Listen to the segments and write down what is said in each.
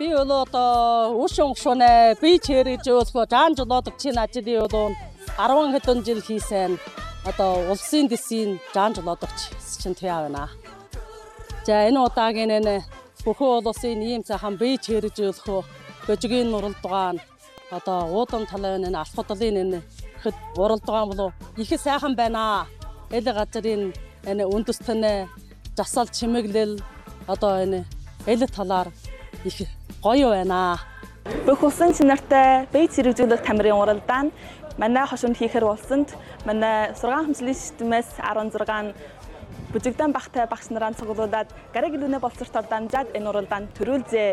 одоо ушун шунэ би чэрэж өөлхөө жаан жолоодог чинь ажлын болон 10 хэдэн жил хийсэн одоо улсын дэсийн жаан жолоодогч чинь туяа байна. За энэ удаагийн энэ бүхэн улсын ийм цаахан би чэрэж өөлхөө божгийн уралдаан одоо уудан талын энэ алх худлын энэ хэд уралдаан болов их сайхан байна. Эл газрын энэ үндэстэн жасал чимэглэл одоо энэ эл талаар их гоё байна. Бүх улсын чанартай бие зэрэгжүүлэх тамирын уралдаан манай хошинд хийхэр болсонд манай сургаан хөмсөлийн системээс 16 бүжигдэн багтай багш нараа цуглуулад гариг илүүнэ боловсролтоор дамжаад энэ уралдаанд төрүүлжээ.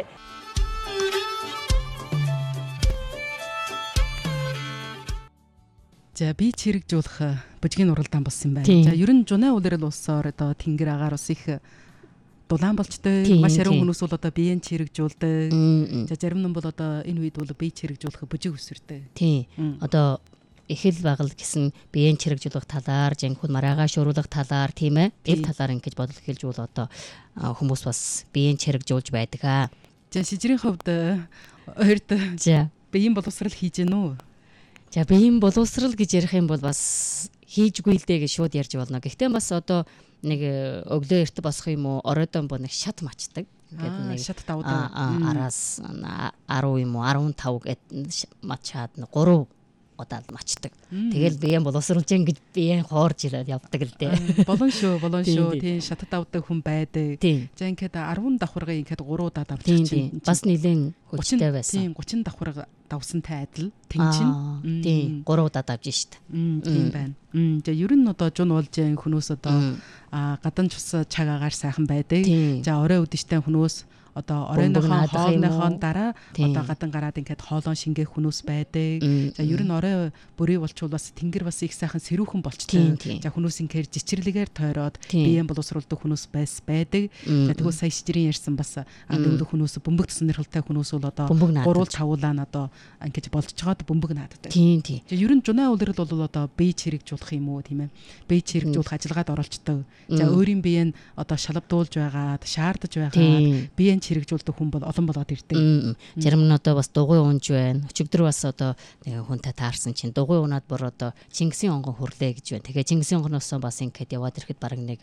За би чирэгжүүлэх бүжгийн уралдаан болсон юм байна. За ер нь жунаа улирал улсоор одоо тэнгэр агаар ус их дулаан болчтой маш ариун хүмүүс бол одоо биеийн чирэгжүүлдэг. За зарим нь бол одоо энэ үед бол бие чирэгжүүлэх бүжиг өсвөртэй. Тийм. Одоо эхэл багал гэсэн биеийн чирэгжүүлэх талаар, жинхэнэ мараагаа шууруулах талаар тийм ээ. Эв талаар ингэж бодол эхэлж бол одоо хүмүүс бас биеийн чирэгжүүлж байдаг аа. За шижрийн хувьд хоёрт за биеийн боловсрал хийж гэнэ үү? За биеийн боловсрал гэж ярих юм бол бас хийжгүй л дээ гэж шууд ярьж болно. Гэхдээ бас одоо нэг өглөө эрт босох юм уу оройдон бо нэг шат мачдаг. Ингээд нэг шат давдаг. Араас 10 юм уу 15 мачаад 3 удаа мачдаг. Тэгэл биеийн боловсруулж ингэж биеийн хоорж ирээд явдаг л дээ. Болон шүү. Тийм шат давдаг хүн байдаг. За ингээд 10 давхаргыг ингээд 3 удаа давчих чинь бас нэлийн хүчтэй байсан. Тийм 30 давхарга давсантай адил тэнчин. Тийм 3 удаа давж штт. Тийм байна. За ер нь одоо жун болж хүмүүс одоо гадан цус чагаагаар сайхан байдаг. За орой үдэштэй хүмүүс одоо оройныхон хоолныхон дараа одоо гадан гараад ингээд хоолон шингээх хүмүүс байдаг. За ер нь орой бүрий болчвол бас тэнгэр бас их сайхан сэрүүхэн болчтой. За хүмүүс ингээд жичрлэгээр тойроод биеийн боловсруулдаг хүмүүс байдаг. За тэгвэл сая шижрийн ярьсан бас ангилуулах хүмүүс бөмбөг сонирхолтой хүмүүс бол одоо 3-5 улаан одоо ингээд болж чагаад бөмбөг нааддаг. Тийм. За ер нь жунаа улирал бол одоо бие чирэгжүүлэх юм уу тийм ээ. Бие чирэгжүүлэх ажиллагаад оролцдог. За өөрийн биеийн одоо шалавдуулж байгаад шаардаж байгаад биеийн чирэгжүүлдэг хүн бол олон болоод ирдэг. Зарим нь одоо бас дугуй унж байна. Өчигдөр бас одоо нэг хүнтэй таарсан чинь дугуй унаад бүр одоо Чингисийн онгон хүрлээ гэж байна. Тэгээ Чингисийн онгоноос бас ингээд яваад ирэхэд бараг нэг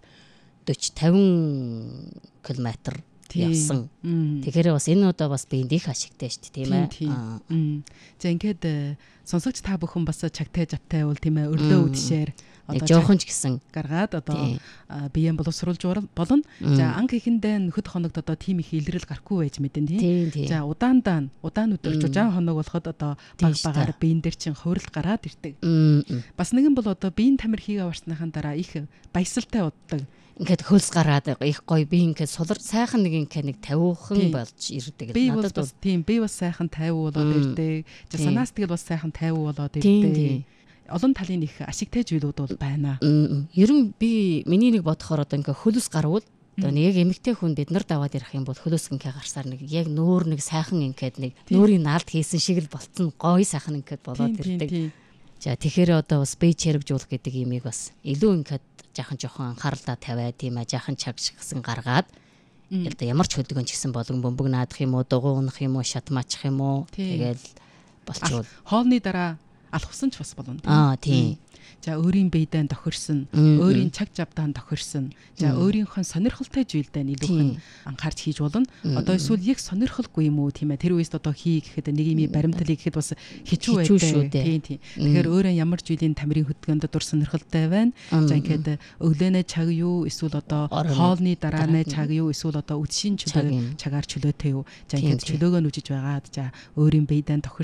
40-50 км явсан. Тэгэхээр бас энэ удаа бас биенд их ашигтай шүү дээ, тийм ээ. За ингээд сонсогч та бүхэн бас чагтай жавтай бол тийм ээ өрлөө үдшээр одоо жоохон ч гэсэн гаргаад одоо биеийн боловсруулж болно. За анх ихэндээ нөхөд хоногт одоо тийм их илрэл гарахгүй байж мэдэн тийм. За удаан өдөр 6 хоног болоход одоо багаар биеийн дээр чин хуурал гараад ирдэг. Бас нэгэн бол одоо биеийн тамир хийгээ аварсныхаа дараа их баясалтай уддаг. Ингээд хөлс гараад их гоё би ингээд сайхан нэг ингээд 50хан болж ирдэг. Надад бас тийм би бас сайхан 50 болоод ирдэг. За санаас тэгэл бас сайхан 50 болоод ирдэг. Олон талын их ашигтай зүйлүүд бол байна. Ер нь би миний нэг бодохоор одоо ингээд хөлс гарвал одоо нэг яг эмэгтэй хүн бид нар даваад ирэх юм бол хөлөөс ингээд гарсаар нэг яг нүүр нэг сайхан ингээд нэг нүүрийн наалд хийсэн шиг л болцсон гоё сайхан ингээд болоод ирдэг. За тэгэхээр одоо бас бие чирэгжүүлэх гэдэг юмыг бас илүү ингээд жоохон анхааралтай тавиад тийм аа жоохон чагшгсан гаргаад одоо ямар ч хөдөлгөөн ч гэсэн болгон бөмбөг наадах юм уу дугуй унах юм уу шат маачих юм уу тэгэл болчвол хоолны дараа алхсан ч бас болно тийм. За өөрийн биедэн тохирсон, өөрийн цаг жавдаан тохирсон. За өөрийнхөө сонирхолтой зүйлдээ илүүхэн анхаарч хийж болно. Одоо эсвэл яг сонирхолгүй юм уу тийм ээ. Тэр үеэс одоо хий гэхэд нэг юм баримтлыг гэхэд бас хичүү байдаг. Тийм. Тэгэхээр өөрөө ямар зүйлийн тамирын хөдөлгөөнд дур сонирхолтой байна. За ингээд өглөөнөө чаг юу эсвэл одоо хоолны дарааны чаг юу эсвэл одоо үдшийн чөлөө чагаар чөлөөтэй юу. За ингээд чөлөөгөө нүжиж байгаад за өөрийн биедэн